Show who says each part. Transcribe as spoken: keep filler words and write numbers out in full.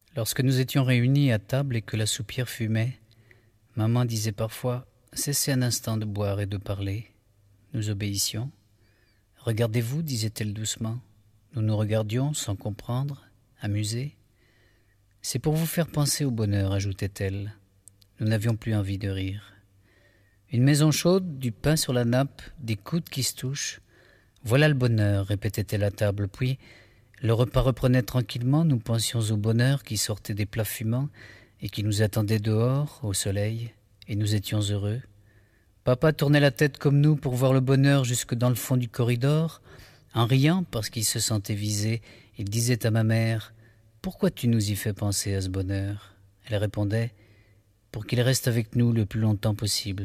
Speaker 1: Lorsque nous étions réunis à table et que la soupière fumait, maman disait parfois « Cessez un instant de boire et de parler ». Nous obéissions. « Regardez-vous » disait-elle doucement. Nous nous regardions sans comprendre, amusés. « C'est pour vous faire penser au bonheur » ajoutait-elle. Nous n'avions plus envie de rire. Une maison chaude, du pain sur la nappe, des coudes qui se touchent. Voilà le bonheur, répétait-elle à table. Puis, le repas reprenait tranquillement, nous pensions au bonheur qui sortait des plats fumants et qui nous attendait dehors, au soleil, et nous étions heureux. Papa tournait la tête comme nous pour voir le bonheur jusque dans le fond du corridor. En riant, parce qu'il se sentait visé, il disait à ma mère « Pourquoi tu nous y fais penser à ce bonheur ?» Elle répondait « Pour qu'il reste avec nous le plus longtemps possible. »